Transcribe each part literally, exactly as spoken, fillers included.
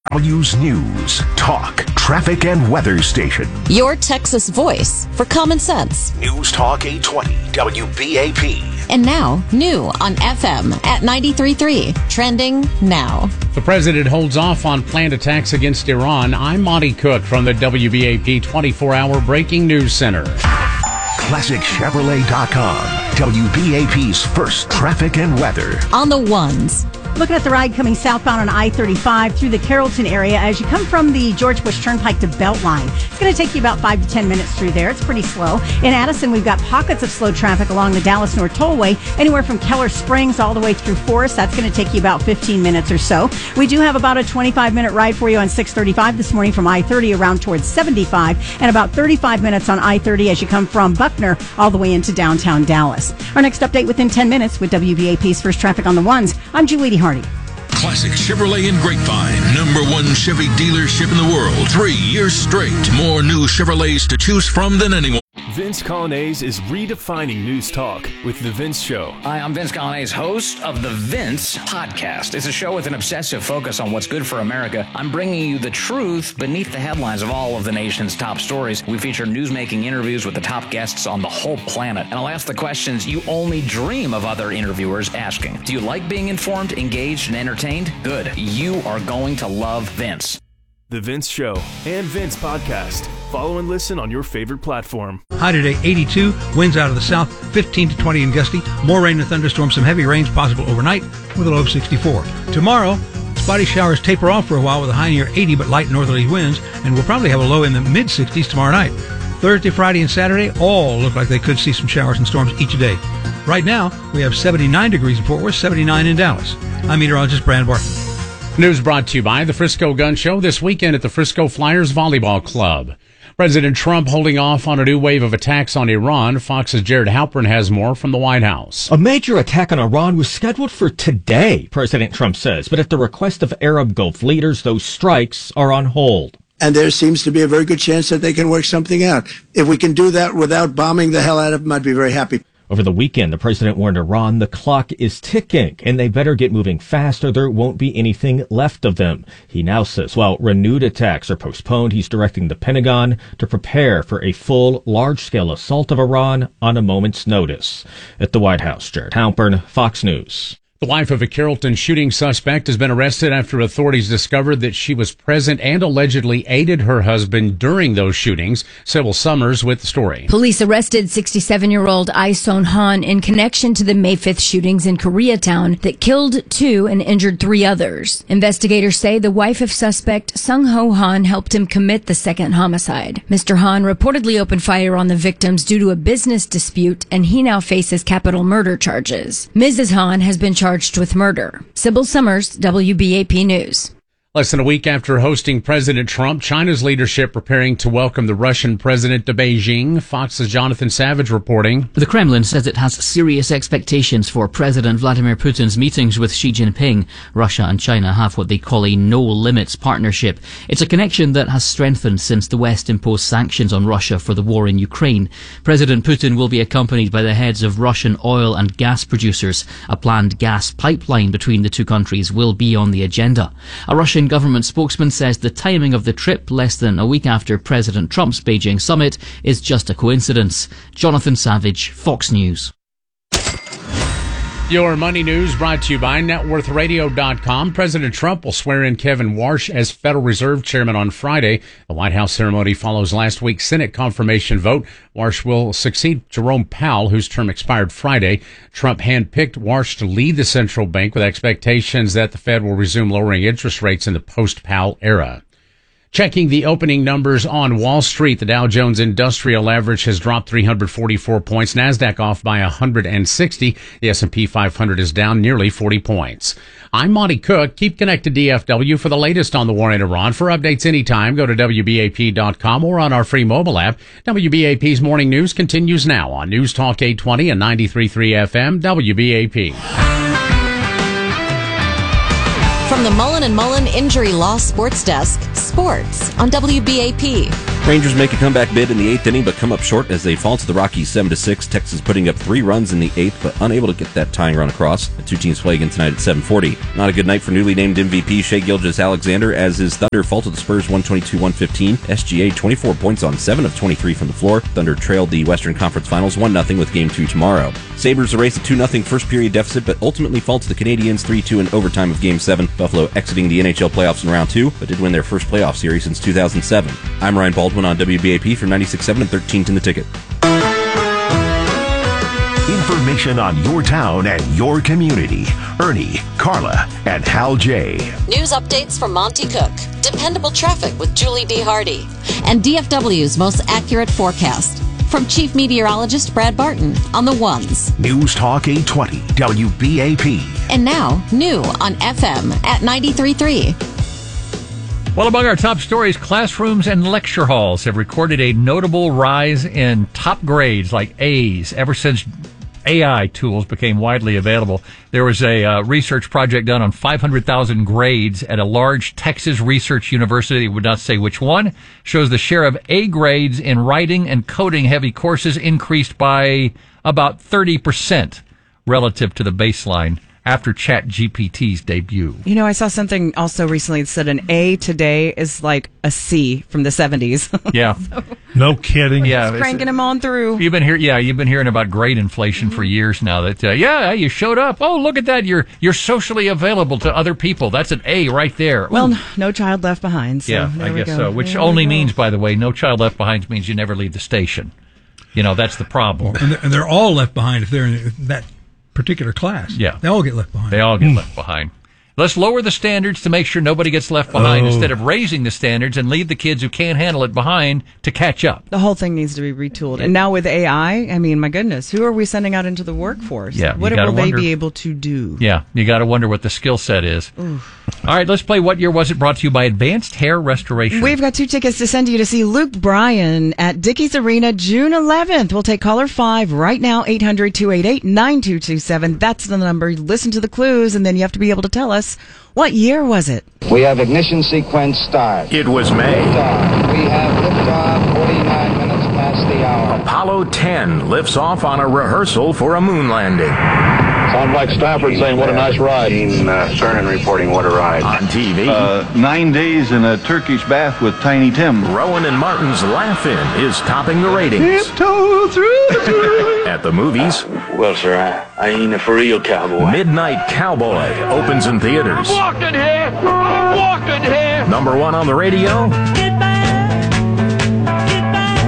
Values News, Talk, Traffic, and Weather Station. Your Texas voice for common sense. News Talk eight twenty, W B A P. And now, new on F M at ninety-three point three. Trending now. The president holds off on planned attacks against Iran. I'm Monty Cook from the W B A P twenty-four hour Breaking News Center. Classic Chevrolet dot com, W B A P's first traffic and weather. On the ones. Looking at the ride coming southbound on I thirty-five through the Carrollton area as you come from the George Bush Turnpike to Beltline. It's going to take you about five to ten minutes through there. It's pretty slow. In Addison, we've got pockets of slow traffic along the Dallas North Tollway, anywhere from Keller Springs all the way through Forest. That's going to take you about fifteen minutes or so. We do have about a twenty-five minute ride for you on six thirty-five this morning from I thirty around towards seventy-five, and about thirty-five minutes on I thirty as you come from Buckner all the way into downtown Dallas. Our next update within ten minutes with W B A P's First Traffic on the Ones. I'm Julie Hardy. Classic Chevrolet in Grapevine, number one Chevy dealership in the world. Three years straight. More new Chevrolets to choose from than anyone. Vince Colonnese is redefining news talk with The Vince Show. Hi, I'm Vince Colonnese, host of The Vince Podcast. It's a show with an obsessive focus on what's good for America. I'm bringing you the truth beneath the headlines of all of the nation's top stories. We feature newsmaking interviews with the top guests on the whole planet. And I'll ask the questions you only dream of other interviewers asking. Do you like being informed, engaged, and entertained? Good. You are going to love Vince. The Vince Show and Vince Podcast. Follow and listen on your favorite platform. High today, eighty-two. Winds out of the south, fifteen to twenty and gusty. More rain and thunderstorms, some heavy rains possible overnight with a low of sixty-four. Tomorrow, spotty showers taper off for a while with a high near eighty but light northerly winds, and we'll probably have a low in the mid-sixties tomorrow night. Thursday, Friday, and Saturday all look like they could see some showers and storms each day. Right now, we have seventy-nine degrees in Fort Worth, seventy-nine in Dallas. I'm meteorologist Brad Barton. News brought to you by the Frisco Gun Show this weekend at the Frisco Flyers Volleyball Club. President Trump holding off on a new wave of attacks on Iran. Fox's Jared Halpern has more from the White House. A major attack on Iran was scheduled for today, President Trump says, but at the request of Arab Gulf leaders, those strikes are on hold. And there seems to be a very good chance that they can work something out. If we can do that without bombing the hell out of them, I'd be very happy. Over the weekend, the president warned Iran the clock is ticking and they better get moving fast or there won't be anything left of them. He now says while renewed attacks are postponed, he's directing the Pentagon to prepare for a full, large-scale assault of Iran on a moment's notice. At the White House, Jared Halpern, Fox News. The wife of a Carrollton shooting suspect has been arrested after authorities discovered that she was present and allegedly aided her husband during those shootings. Sybil Summers with the story. Police arrested sixty-seven-year-old Ai Son Han in connection to the May fifth shootings in Koreatown that killed two and injured three others. Investigators say the wife of suspect Sung Ho Han helped him commit the second homicide. Mister Han reportedly opened fire on the victims due to a business dispute, and he now faces capital murder charges. Missus Han has been charged with murder. Sybil Summers, W B A P News. Less than a week after hosting President Trump, China's leadership preparing to welcome the Russian president to Beijing. Fox's Jonathan Savage reporting. The Kremlin says it has serious expectations for President Vladimir Putin's meetings with Xi Jinping. Russia and China have what they call a no-limits partnership. It's a connection that has strengthened since the West imposed sanctions on Russia for the war in Ukraine. President Putin will be accompanied by the heads of Russian oil and gas producers. A planned gas pipeline between the two countries will be on the agenda. A Russian government spokesman says the timing of the trip, less than a week after President Trump's Beijing summit, is just a coincidence. Jonathan Savage, Fox News. Your money news brought to you by net worth radio dot com. President Trump will swear in Kevin Warsh as Federal Reserve Chairman on Friday. The White House ceremony follows last week's Senate confirmation vote. Warsh will succeed Jerome Powell, whose term expired Friday. Trump handpicked Warsh to lead the central bank with expectations that the Fed will resume lowering interest rates in the post-Powell era. Checking the opening numbers on Wall Street, the Dow Jones Industrial Average has dropped three hundred forty-four points, NASDAQ off by one hundred sixty. The S and P five hundred is down nearly forty points. I'm Monty Cook. Keep connected to D F W for the latest on the war in Iran. For updates anytime, go to W B A P dot com or on our free mobile app. W B A P's Morning News continues now on News Talk eight twenty and ninety-three point three F M, W B A P. From the Mullen and Mullen Injury Law Sports Desk, sports on W B A P. Rangers make a comeback bid in the eighth inning, but come up short as they fall to the Rockies seven to six. Texas putting up three runs in the eighth, but unable to get that tying run across. The two teams play again tonight at seven forty. Not a good night for newly named M V P Shai Gilgeous-Alexander, as his Thunder fall to the Spurs one twenty-two one fifteen. S G A twenty-four points on seven of twenty-three from the floor. Thunder trailed the Western Conference Finals one nothing with Game two tomorrow. Sabres erase a two nothing first period deficit, but ultimately fall to the Canadiens three two in overtime of Game seven. Buffalo exiting the N H L playoffs in round two, but did win their first playoff series since two thousand seven. I'm Ryan Baldwin on W B A P for ninety-six point seven and thirteen in the Ticket. Information on your town and your community. Ernie, Carla, and Hal J. News updates from Monty Cook. Dependable traffic with Julie D. Hardy. And D F W's most accurate forecast. From Chief Meteorologist Brad Barton on the ones. News Talk eight twenty W B A P. And now, new on F M at ninety-three point three. Well, among our top stories, classrooms and lecture halls have recorded a notable rise in top grades like A's ever since A I tools became widely available. There was a uh, research project done on five hundred thousand grades at a large Texas research university, would not say which one, shows the share of A grades in writing and coding heavy courses increased by about thirty percent relative to the baseline after ChatGPT's debut. You know, I saw something also recently that said an A today is like a C from the seventies. Yeah. So, no kidding. Yeah. just cranking them on through. You've been here, yeah, you've been hearing about grade inflation mm-hmm. for years now that, uh, yeah, you showed up. Oh, look at that. You're, you're socially available to other people. That's an A right there. Well, Ooh. no child left behind. So yeah, there I we guess go. so. Which there only means, by the way, no child left behind means you never leave the station. You know, that's the problem. And they're, and they're all left behind if they're in that particular class. Yeah. They all get left behind. They all get mm. left behind. Let's lower the standards to make sure nobody gets left behind Oh. instead of raising the standards and leave the kids who can't handle it behind to catch up. The whole thing needs to be retooled. And now with A I, I mean, my goodness, who are we sending out into the workforce? Yeah, what you will gotta they wonder. be able to do? Yeah, you got to wonder what the skill set is. Oof. All right, let's play What Year Was It, brought to you by Advanced Hair Restoration. We've got two tickets to send you to see Luke Bryan at Dickies Arena June eleventh. We'll take caller five right now, eight hundred, two eight eight, nine two two seven. That's the number. Listen to the clues, and then you have to be able to tell us, what year was it? We have ignition sequence start. It was May. Liftoff. We have liftoff, forty-nine minutes past the hour. Apollo ten lifts off on a rehearsal for a moon landing. Sounds like Stafford saying, what a nice ride. Gene uh, Cernan reporting, what a ride. On T V. Uh, nine days in a Turkish bath with Tiny Tim. Rowan and Martin's Laugh-In is topping the ratings. Tiptoe through the tulips. At the movies. Well, sir, I, I ain't a for real cowboy. Midnight Cowboy opens in theaters. I'm walking here. I'm walking here. Number one on the radio. Get back. Get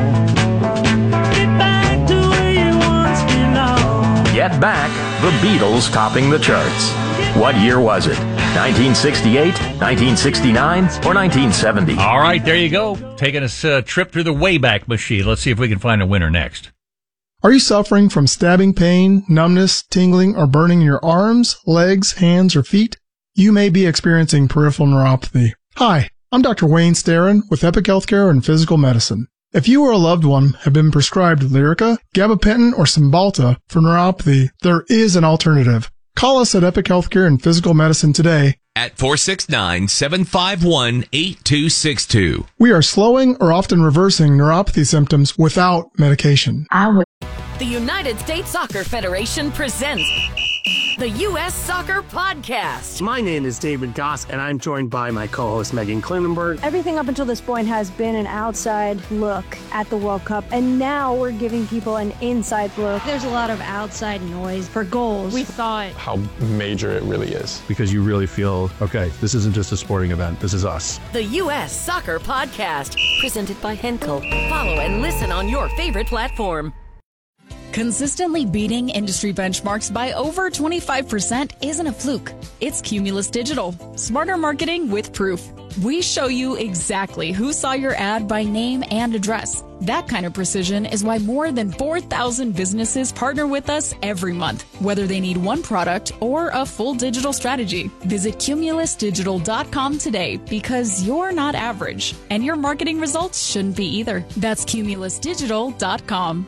back. Get back to where you once belonged. Get Back, the Beatles topping the charts. What year was it? nineteen sixty-eight, nineteen sixty-nine, or nineteen seventy? All right, there you go. Taking us a trip through the Wayback Machine. Let's see if we can find a winner next. Are you suffering from stabbing pain, numbness, tingling, or burning in your arms, legs, hands, or feet? You may be experiencing peripheral neuropathy. Hi, I'm Doctor Wayne Starin with Epic Healthcare and Physical Medicine. If you or a loved one have been prescribed Lyrica, gabapentin, or Cymbalta for neuropathy, there is an alternative. Call us at Epic Healthcare and Physical Medicine today at four six nine, seven five one, eight two six two. We are slowing or often reversing neuropathy symptoms without medication. I would. The United States Soccer Federation presents the U S Soccer Podcast. My name is David Goss, and I'm joined by my co-host Megan Klinenberg. Everything up until this point has been an outside look at the World Cup, and now we're giving people an inside look. There's a lot of outside noise for goals. We thought how major it really is, because you really feel, okay, this isn't just a sporting event, this is us. The U S Soccer Podcast, presented by Henkel. Follow and listen on your favorite platform. Consistently beating industry benchmarks by over twenty-five percent isn't a fluke. It's Cumulus Digital. Smarter marketing with proof. We show you exactly who saw your ad by name and address. That kind of precision is why more than four thousand businesses partner with us every month, whether they need one product or a full digital strategy. Visit cumulus digital dot com today, because you're not average, and your marketing results shouldn't be either. That's cumulus digital dot com.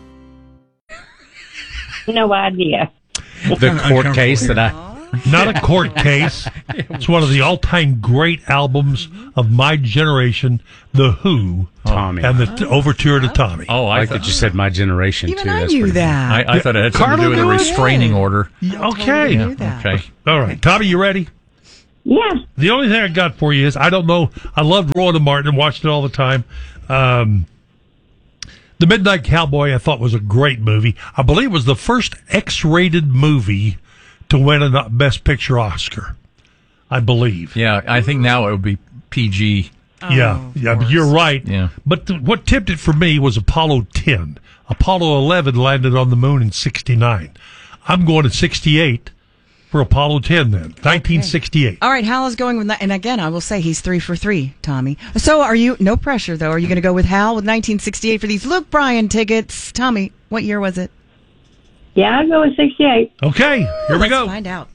No idea. The court case that I... Not a court case. It's one of the all-time great albums of my generation, The Who. Tommy. And the t- overture to Tommy. Oh, I I like thought that you said my generation, Even too. I That's knew pretty that. I, I thought it had something Carla to do with a knew it? restraining order. Okay. knew that. Okay. All right. Tommy, you ready? Yeah. The only thing I got for you is I don't know. I loved Rowan and Martin and watched it all the time. Um, the Midnight Cowboy I thought was a great movie. I believe it was the first X-rated movie to win a Best Picture Oscar. I believe. Yeah, I think now it would be P G. yeah, yeah, but you're right. Yeah. But th- what tipped it for me was Apollo ten. Apollo eleven landed on the moon in sixty-nine. I'm going to sixty-eight for Apollo ten then. nineteen sixty-eight. All right, Hal is going with that. And again, I will say he's three for three, Tommy. So are you, no pressure though, are you going to go with Hal with nineteen sixty-eight for these Luke Bryan tickets? Tommy, what year was it? Yeah, I'll go with sixty-eight. Okay, here we Let's go. find out.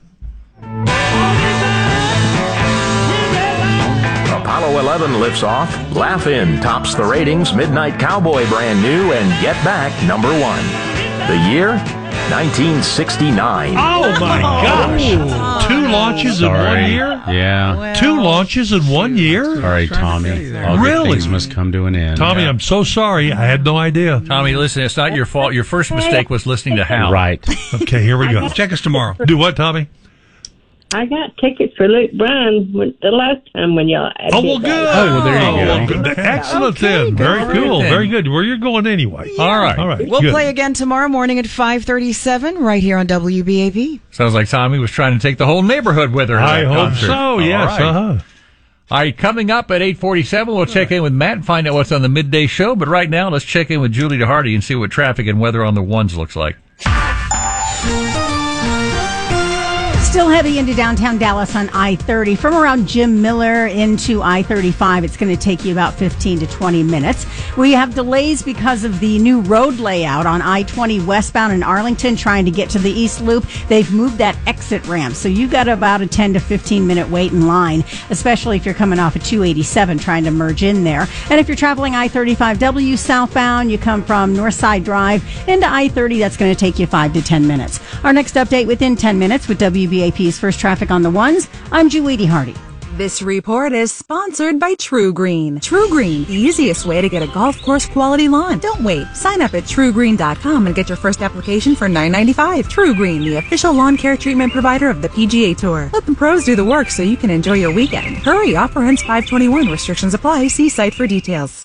Apollo eleven lifts off, Laugh In tops the ratings, Midnight Cowboy brand new, and Get Back number one. The year? nineteen sixty-nine. Oh my gosh! Two launches in Sorry. one year? Yeah. Two launches in one year? Sorry, Tommy. All good Really? things must come to an end. Tommy, I'm so sorry. I had no idea. Tommy, listen, it's not your fault. Your first mistake was listening to Hal. Right. Okay, here we go. Check us tomorrow. Do what, Tommy? I got tickets for Luke Bryan when, the last time when y'all. Oh, well, good. Oh, well, there you Oh, go. well, good. Excellent Okay, then. good Very for cool. you. Very good. Where you're going anyway. All right. All right. We'll good. play again tomorrow morning at five thirty-seven right here on W B A P. Sounds like Tommy was trying to take the whole neighborhood with her. to I that hope concert. so, All yes. right. Uh-huh. All right, coming up at eight forty-seven, we'll check in with Matt and find out what's on the midday show. But right now, let's check in with Julie DeHardy and see what traffic and weather on the ones looks like. Still heavy into downtown Dallas on I thirty. From around Jim Miller into I thirty-five, it's going to take you about fifteen to twenty minutes. We have delays because of the new road layout on I twenty westbound in Arlington trying to get to the East Loop. They've moved that exit ramp, so you've got about a ten to fifteen minute wait in line, especially if you're coming off of two eighty-seven trying to merge in there. And if you're traveling I thirty-five W southbound, you come from Northside Drive into I thirty, that's going to take you five to ten minutes. Our next update within ten minutes with W B A P's First Traffic on the Ones. I'm Julie DeHardy. This report is sponsored by True Green. True Green, the easiest way to get a golf course quality lawn. Don't wait. Sign up at true green dot com and get your first application for nine ninety-five. True Green, the official lawn care treatment provider of the P G A Tour. Let the pros do the work so you can enjoy your weekend. Hurry, offer ends five twenty-one. Restrictions apply. See site for details.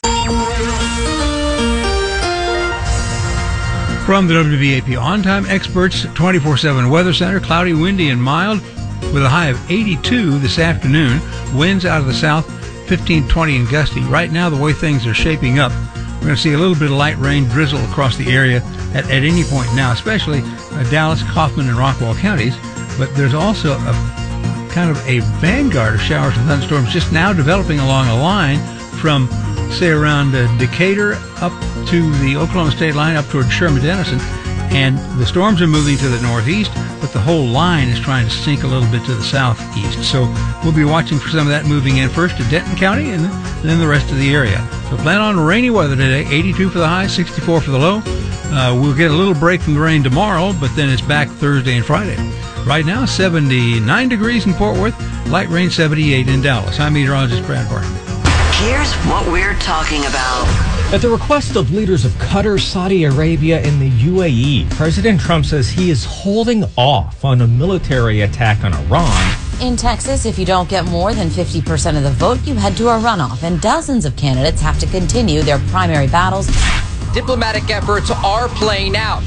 From the W B A P On-Time Experts twenty-four seven Weather Center, cloudy, windy, and mild with a high of eighty-two this afternoon. Winds out of the south, fifteen, twenty, and gusty. Right now, the way things are shaping up, we're going to see a little bit of light rain drizzle across the area at, at any point now, especially uh, Dallas, Kaufman, and Rockwall counties. But there's also a kind of a vanguard of showers and thunderstorms just now developing along a line from, say, around uh, Decatur up to the Oklahoma state line up toward Sherman-Denison. And the storms are moving to the northeast, but the whole line is trying to sink a little bit to the southeast. So we'll be watching for some of that moving in first to Denton County and then the rest of the area. So plan on rainy weather today, eighty-two for the high, sixty-four for the low. Uh, we'll get a little break from the rain tomorrow, but then it's back Thursday and Friday. Right now, seventy-nine degrees in Fort Worth, light rain seventy-eight in Dallas. I'm meteorologist Brad Barton. Here's what we're talking about. At the request of leaders of Qatar, Saudi Arabia, and the U A E, President Trump says he is holding off on a military attack on Iran. In Texas, if you don't get more than fifty percent of the vote, you head to a runoff, and dozens of candidates have to continue their primary battles. Diplomatic efforts are playing out.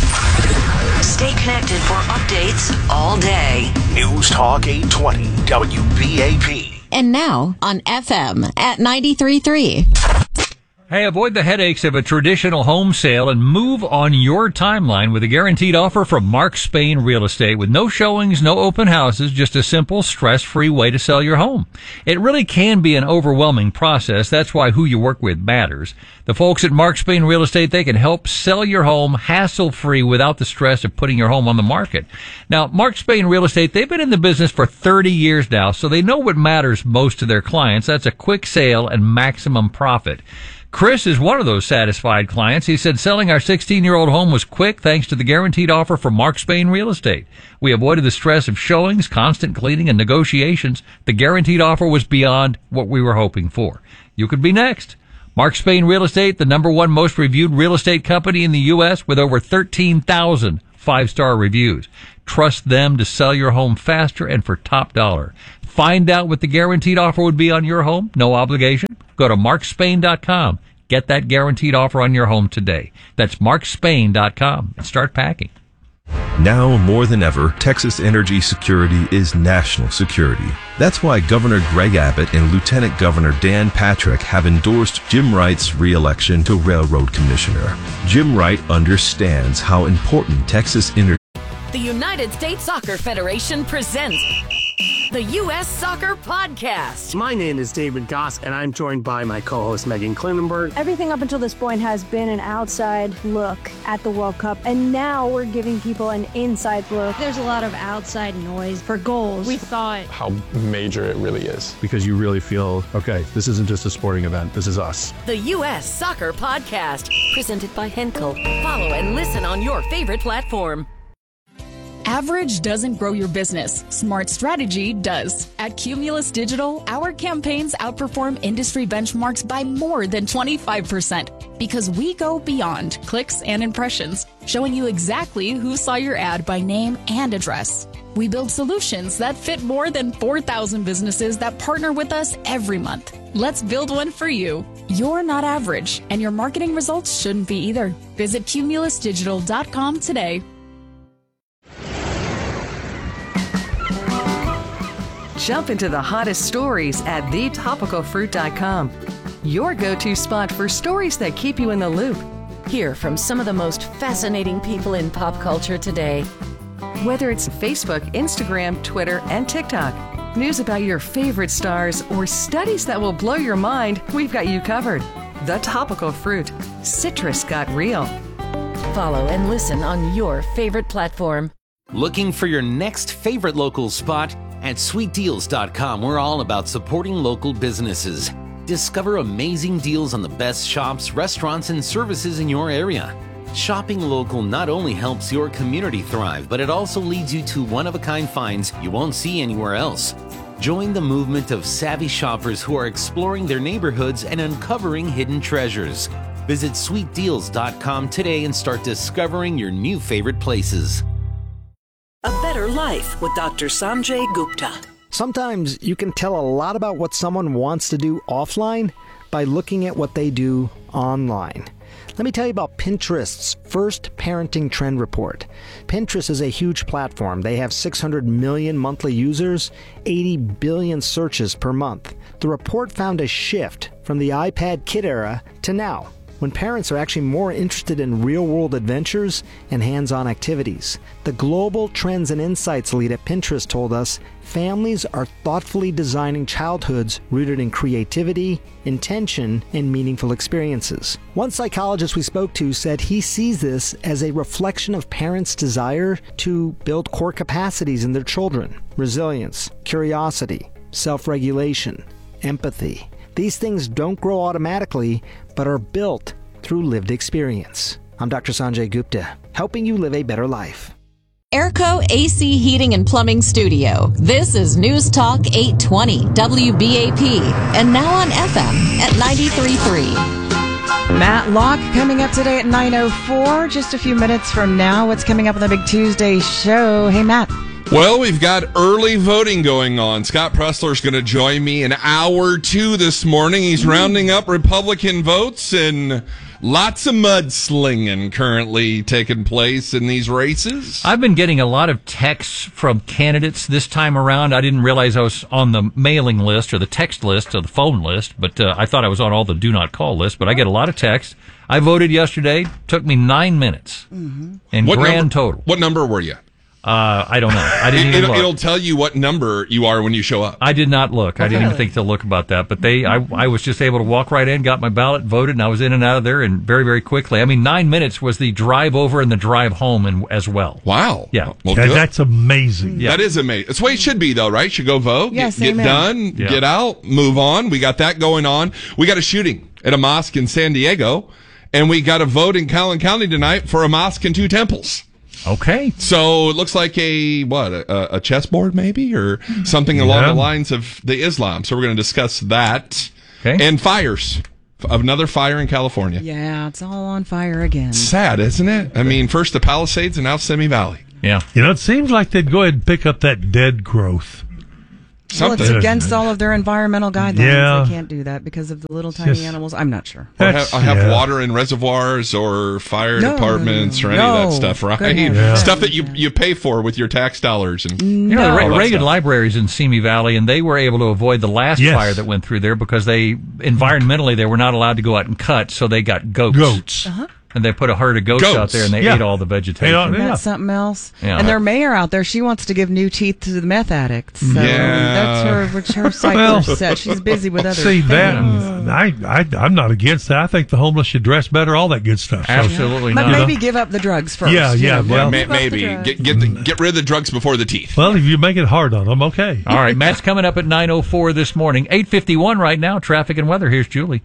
Stay connected for updates all day. News Talk eight twenty W B A P. And now on F M at ninety-three point three. Hey, avoid the headaches of a traditional home sale and move on your timeline with a guaranteed offer from Mark Spain Real Estate with no showings, no open houses, just a simple, stress-free way to sell your home. It really can be an overwhelming process. That's why who you work with matters. The folks at Mark Spain Real Estate, they can help sell your home hassle-free without the stress of putting your home on the market. Now, Mark Spain Real Estate, they've been in the business for thirty years now, so they know what matters most to their clients. That's a quick sale and maximum profit. Chris is one of those satisfied clients. He said selling our sixteen-year-old home was quick thanks to the guaranteed offer from Mark Spain Real Estate. We avoided the stress of showings, constant cleaning, and negotiations. The guaranteed offer was beyond what we were hoping for. You could be next. Mark Spain Real Estate, the number one most reviewed real estate company in the U S with over thirteen thousand five-star reviews. Trust them to sell your home faster and for top dollar. Find out what the guaranteed offer would be on your home. No obligation. Go to mark spain dot com. Get that guaranteed offer on your home today. That's mark spain dot com and start packing. Now more than ever, Texas energy security is national security. That's why Governor Greg Abbott and Lieutenant Governor Dan Patrick have endorsed Jim Wright's re-election to Railroad Commissioner. Jim Wright understands how important Texas energy. The United States Soccer Federation presents the U S Soccer Podcast. My name is David Goss, and I'm joined by my co-host Megan Klinenberg. Everything up until this point has been an outside look at the World Cup, and now we're giving people an inside look. There's a lot of outside noise for goals. We thought How major it really is. Because you really feel, okay, this isn't just a sporting event, this is us. The U S Soccer Podcast, presented by Henkel. Follow and listen on your favorite platform. Average doesn't grow your business. Smart strategy does. At Cumulus Digital, our campaigns outperform industry benchmarks by more than twenty-five percent because we go beyond clicks and impressions, showing you exactly who saw your ad by name and address. We build solutions that fit more than four thousand businesses that partner with us every month. Let's build one for you. You're not average, and your marketing results shouldn't be either. Visit cumulus digital dot com today. Jump into the hottest stories at the topical fruit dot com. Your go-to spot for stories that keep you in the loop. Hear from some of the most fascinating people in pop culture today. Whether it's Facebook, Instagram, Twitter, and TikTok, news about your favorite stars, or studies that will blow your mind, we've got you covered. The Topical Fruit. Citrus got real. Follow and listen on your favorite platform. Looking for your next favorite local spot? At sweet deals dot com, we're all about supporting local businesses. Discover amazing deals on the best shops, restaurants, and services in your area. Shopping local not only helps your community thrive, but it also leads you to one-of-a-kind finds you won't see anywhere else. Join the movement of savvy shoppers who are exploring their neighborhoods and uncovering hidden treasures. Visit sweet deals dot com today and start discovering your new favorite places. A Better Life with Doctor Sanjay Gupta. Sometimes you can tell a lot about what someone wants to do offline by looking at what they do online. Let me tell you about Pinterest's first parenting trend report. Pinterest is a huge platform. They have six hundred million monthly users, eighty billion searches per month. The report found a shift from the iPad kid era to now, when parents are actually more interested in real-world adventures and hands-on activities. The Global Trends and Insights lead at Pinterest told us families are thoughtfully designing childhoods rooted in creativity, intention, and meaningful experiences. One psychologist we spoke to said he sees this as a reflection of parents' desire to build core capacities in their children: resilience, curiosity, self-regulation, empathy. These things don't grow automatically, but are built through lived experience. I'm Doctor Sanjay Gupta, helping you live a better life. Airco A C Heating and Plumbing Studio. This is News Talk eight twenty W B A P, and now on F M at ninety-three point three. Matt Locke coming up today at nine oh four, just a few minutes from now. What's coming up on the Big Tuesday show? Hey, Matt. Well, we've got early voting going on. Scott Pressler's going to join me in hour two this morning. He's rounding up Republican votes, and lots of mudslinging currently taking place in these races. I've been getting a lot of texts from candidates this time around. I didn't realize I was on the mailing list or the text list or the phone list, but uh, I thought I was on all the do not call lists, but I get a lot of texts. I voted yesterday. Took me nine minutes mm-hmm. in what grand number, total. What number were you? Uh, I don't know. I didn't it, even it'll, look. It'll tell you what number you are when you show up. I did not look. I Okay. didn't even think to look about that. But they, I, I was just able to walk right in, got my ballot, voted, and I was in and out of there, and very, very quickly. I mean, nine minutes was the drive over and the drive home, and as well. Wow. Yeah. Well, That- good. that's amazing. That is amazing. That's the way it should be, though, right? You should go vote, Yes, get, get amen. done, Yeah. get out, move on. We got that going on. We got a shooting at a mosque in San Diego, and we got a vote in Calhoun County tonight for a mosque and two temples. Okay. So it looks like a, what, a, a chessboard maybe, or something along Yeah. the lines of the Islam. So we're going to discuss that. Okay. And fires. Another fire in California. Yeah, it's all on fire again. Sad, isn't it? I mean, first the Palisades and now Simi Valley. Yeah. You know, it seems like they'd go ahead and pick up that dead growth. Well, it's against all of their environmental guidelines. Yeah. They can't do that because of the little tiny Just- animals. I'm not sure. Or have, have yeah. water in reservoirs or fire No, departments no, or no, any no. of that stuff, right? Couldn't have Stuff that. that you, you pay for with your tax dollars. And You know, the all Re- that Reagan stuff. Library's in Simi Valley, and they were able to avoid the last Yes. fire that went through there because they, environmentally, they were not allowed to go out and cut, so they got goats. Goats. Uh-huh. And they put a herd of goats, Goats. out there, and they Yeah. ate all the vegetation. Ate all- Isn't Yeah. that something else? Yeah. And their mayor out there, she wants to give new teeth to the meth addicts. So Yeah. that's her, which her sights Well, are set. She's busy with other See, that, things. I, I, I'm not against that. I think the homeless should dress better, all that good stuff. So, Absolutely But not. maybe give up the drugs first. Yeah, you yeah, know, well- May- give up the maybe drugs. get get the, get rid of the drugs before the teeth. well, if you make it hard on them, okay. All right, Matt's coming up at nine oh four this morning. eight fifty-one right now, traffic and weather. Here's Julie.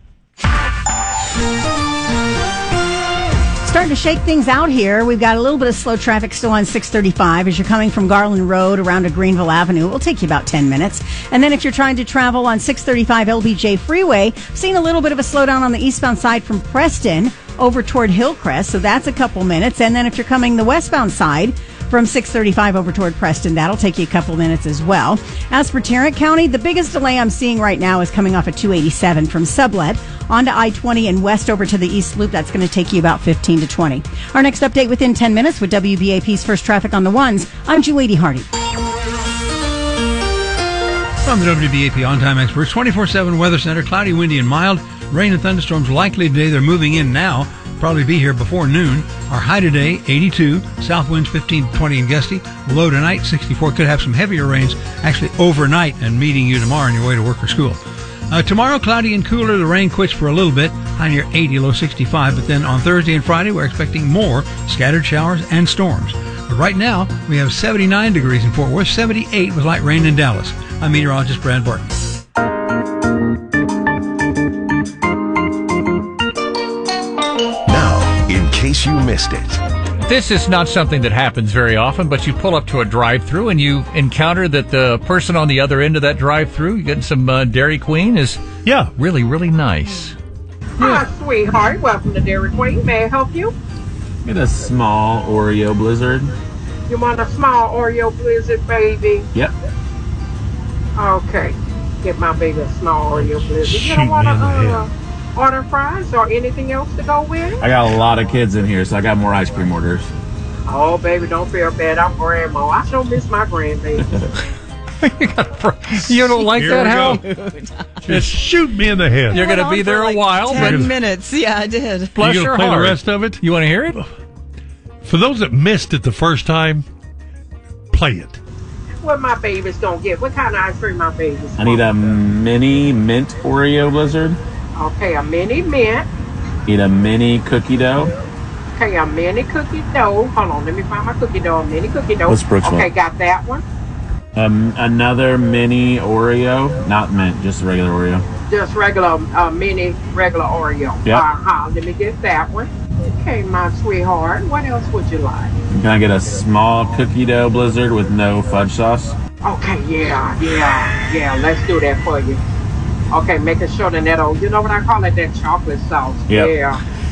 Starting to shake things out here. We've got a little bit of slow traffic still on six thirty-five as you're coming from Garland Road around to Greenville Avenue. It will take you about ten minutes. And then if you're trying to travel on six thirty-five L B J Freeway, seeing a little bit of a slowdown on the eastbound side from Preston over toward Hillcrest. So that's a couple minutes. And then if you're coming the westbound side from six thirty-five over toward Preston, that'll take you a couple minutes as well. As for Tarrant County, the biggest delay I'm seeing right now is coming off at two eighty-seven from Sublet onto I twenty and west over to the East Loop. That's going to take you about fifteen to twenty. Our next update within ten minutes with W B A P's First Traffic on the Ones. I'm Julie Hardy. From the W B A P On-Time Experts, twenty-four seven Weather Center, cloudy, windy, and mild. Rain and thunderstorms likely today. They're moving in now. Probably be here before noon. Our high today, eighty-two. South winds fifteen to twenty and gusty. Low tonight, sixty-four. Could have some heavier rains actually overnight and meeting you tomorrow on your way to work or school. Uh, tomorrow, cloudy and cooler. The rain quits for a little bit. High near eighty, low sixty-five. But then on Thursday and Friday, we're expecting more scattered showers and storms. But right now, we have seventy-nine degrees in Fort Worth, seventy-eight with light rain in Dallas. I'm meteorologist Brad Barton. Now, in case you missed it. This is not something that happens very often, but you pull up to a drive-thru and you encounter that the person on the other end of that drive-thru, you getting some uh, Dairy Queen, is yeah really, really nice. Hi, sweetheart. Welcome to Dairy Queen. May I help you? Get a small Oreo Blizzard. You want a small Oreo Blizzard, baby? Yep. Okay. Get my baby a small Oreo Blizzard. You Shoot don't want to me in the uh, order fries or anything else to go with it? I got a lot of kids in here, so I got more ice cream orders. Oh, baby, don't feel bad. I'm grandma. I sure miss my grandbaby. You don't like Here that, we Hal? go. Just shoot me in the head. You're going to be there a while. Ten but minutes. Yeah, I did. Bless you your gonna play heart. the rest of it? You want to hear it? For those that missed it the first time, play it. What my babies gonna get? What kind of ice cream my babies I need want? a mini mint Oreo Blizzard. Okay, a mini mint. Need a mini cookie dough. Okay, a mini cookie dough. Hold on, let me find my cookie dough. A mini cookie dough. What's Brooks Okay, want? got that one. Um, another mini Oreo, not mint, just a regular Oreo. Just regular, uh, mini, regular Oreo. Yep. Uh-huh. Let me get that one. Okay, my sweetheart. What else would you like? Can I get a small cookie dough Blizzard with no fudge sauce? Okay, yeah, yeah, yeah. Let's do that for you. Okay, making sure that that old, you know what I call it, that chocolate sauce. Yep. Yeah.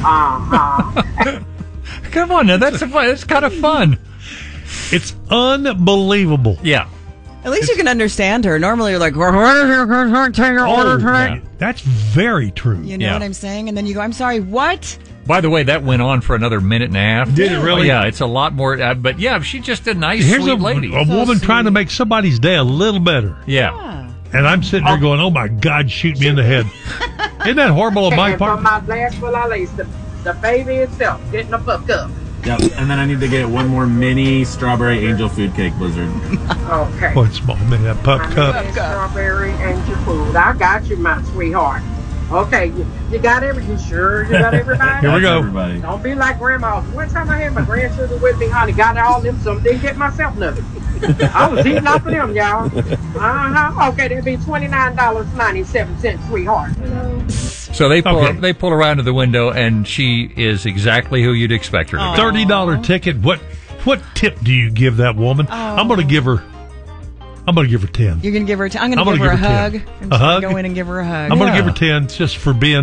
Uh-huh. Come on now, that's, that's kind of fun. It's unbelievable. Yeah. At least you can understand her. Normally you're like, what is your order tonight? yeah. That's very true. You know Yeah. what I'm saying? And then you go, I'm sorry, what? By the way, that went on for another minute and a half. Did it really? Oh, yeah, it's a lot more. Uh, but yeah, she's just a nice, Here's sweet a, lady. a woman trying to make somebody's day a little better. Yeah. And I'm sitting there going, oh my God, shoot me in the head. Isn't that horrible on my And for part? my glass full of lace, the, the baby itself getting a fuck up. Yep. And then I need to get one more mini strawberry angel food cake Blizzard. Okay. One small minute, that pup I cup. need strawberry angel food. I got you, my sweetheart. Okay, you, you got every. You sure you got everybody? Here we go. Everybody. Don't be like grandma. One time I had my grandchildren with me, honey, got all them some, didn't get myself nothing. I was eating off of them, y'all. Uh-huh. Okay, that'd be twenty-nine dollars and ninety-seven cents, sweetheart. So they pull Okay. they pull her around to the window, and she is exactly who you'd expect her to be. thirty dollars ticket. What what tip do you give that woman? I'm going to give her I'm going to give her ten. You're going to give her a t- I'm going I'm to give gonna her a give her hug. ten. I'm A just hug? gonna go in and give her a hug. I'm going to Yeah. give her ten just for being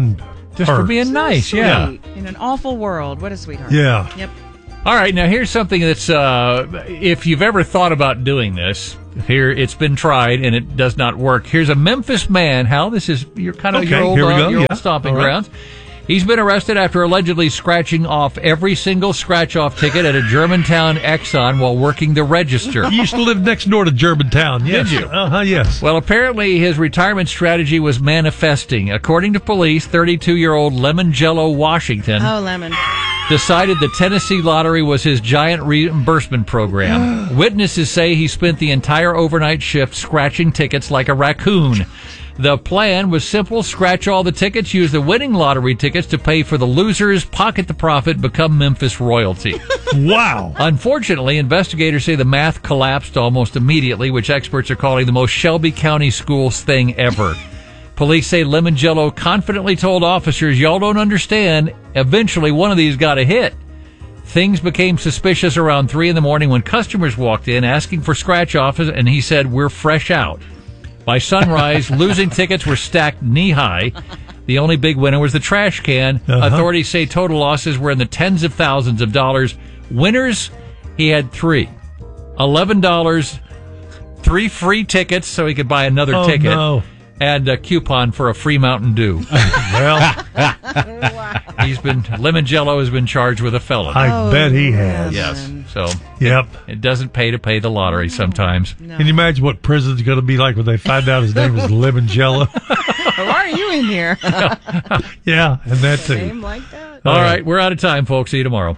Just for being nice, yeah. In an awful world. What a sweetheart. Yeah. Yep. All right, now here's something that's, uh, if you've ever thought about doing this, here it's been tried and it does not work. Here's a Memphis man, Hal. This is your kind of Okay, your old, here we uh, go, your yeah. old stomping All right. grounds. He's been arrested after allegedly scratching off every single scratch-off ticket at a Germantown Exxon while working the register. You used to live next door to Germantown, yes. Did you? Uh-huh, yes. Well, apparently his retirement strategy was manifesting. According to police, thirty-two-year-old Lemon Jello Washington Oh, Lemon. decided the Tennessee Lottery was his giant reimbursement program. Witnesses say he spent the entire overnight shift scratching tickets like a raccoon. The plan was simple: scratch all the tickets, use the winning lottery tickets to pay for the losers, pocket the profit, become Memphis royalty. Wow. Unfortunately, investigators say the math collapsed almost immediately, which experts are calling the most Shelby County schools thing ever. Police say Lemon Jello confidently told officers, y'all don't understand, eventually one of these got a hit. Things became suspicious around three in the morning when customers walked in asking for scratch-offs, and he said, we're fresh out. By sunrise, losing tickets were stacked knee-high. The only big winner was the trash can. Uh-huh. Authorities say total losses were in the tens of thousands of dollars. Winners, he had three. eleven dollars, three free tickets so he could buy another Oh, ticket, no. and a coupon for a free Mountain Dew. Well, He's been Lemon Jello has been charged with a felony. I bet he has. Yes. So Yep. it doesn't pay to pay the lottery sometimes. Can you imagine what prison's going to be like when they find out his name is Lemon Jello? Why are you in here? Yeah, and that too. Name like that. All right, we're out of time, folks. See you tomorrow.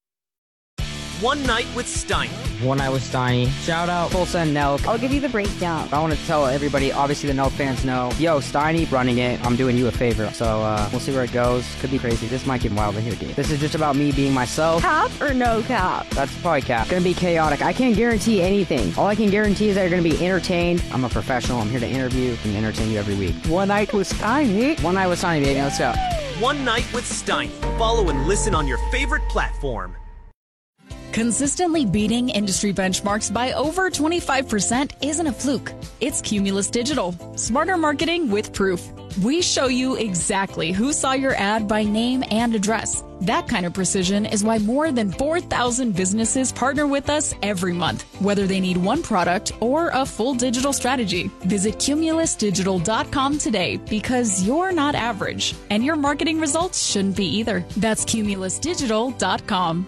One Night with Steiny. One Night with Steiny. Shout out Full Send Nelk. I'll give you the breakdown. I want to tell everybody, obviously the Nelk fans know, yo, Steiny running it. I'm doing you a favor. So uh, we'll see where it goes. Could be crazy. This might get wild in here, dude. This is just about me being myself. Cap or no cap? That's probably cap. Gonna be chaotic. I can't guarantee anything. All I can guarantee is that you're gonna be entertained. I'm a professional. I'm here to interview and entertain you every week. One Night with Steiny. One Night with Steiny, baby. Let's go. One Night with Steiny. Follow and listen on your favorite platform. Consistently beating industry benchmarks by over twenty-five percent isn't a fluke. It's Cumulus Digital. Smarter marketing with proof. We show you exactly who saw your ad by name and address. That kind of precision is why more than four thousand businesses partner with us every month, whether they need one product or a full digital strategy. Visit cumulus digital dot com today because you're not average, and your marketing results shouldn't be either. That's cumulus digital dot com.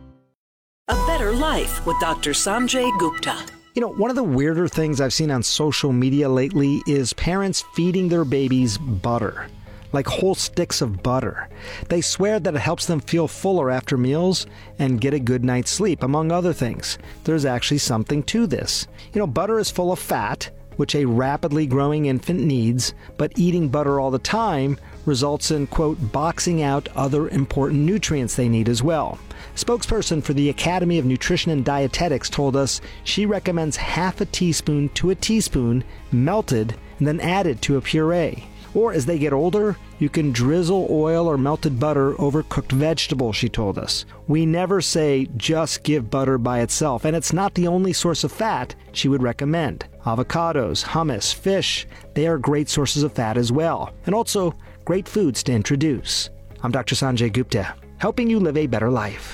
A Better Life with Doctor Sanjay Gupta. You know, one of the weirder things I've seen on social media lately is parents feeding their babies butter, like whole sticks of butter. They swear that it helps them feel fuller after meals and get a good night's sleep, among other things. There's actually something to this. You know, butter is full of fat, which a rapidly growing infant needs, but eating butter all the time results in, quote, boxing out other important nutrients they need as well. Spokesperson for the Academy of Nutrition and Dietetics told us she recommends half a teaspoon to a teaspoon melted and then added to a puree. Or as they get older, you can drizzle oil or melted butter over cooked vegetables, she told us. We never say just give butter by itself, and it's not the only source of fat she would recommend. Avocados, hummus, fish, they are great sources of fat as well, and also great foods to introduce. I'm Doctor Sanjay Gupta, helping you live a better life.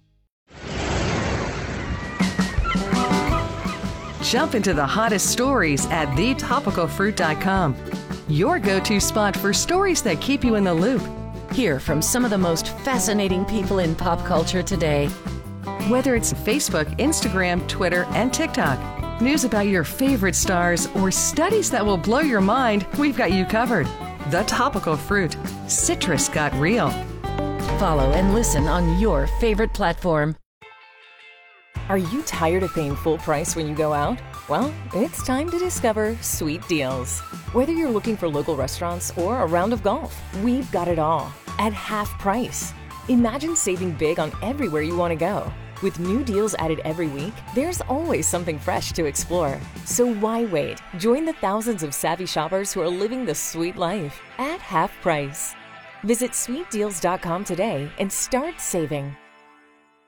Jump into the hottest stories at the topical fruit dot com. Your go-to spot for stories that keep you in the loop. Hear from some of the most fascinating people in pop culture today. Whether it's Facebook, Instagram, Twitter, and TikTok, news about your favorite stars, or studies that will blow your mind, we've got you covered. The Topical Fruit. Citrus got real. Follow and listen on your favorite platform. Are you tired of paying full price when you go out? Well, it's time to discover Sweet Deals. Whether you're looking for local restaurants or a round of golf, we've got it all at half price. Imagine saving big on everywhere you want to go. With new deals added every week, there's always something fresh to explore. So why wait? Join the thousands of savvy shoppers who are living the sweet life at half price. Visit sweet deals dot com today and start saving.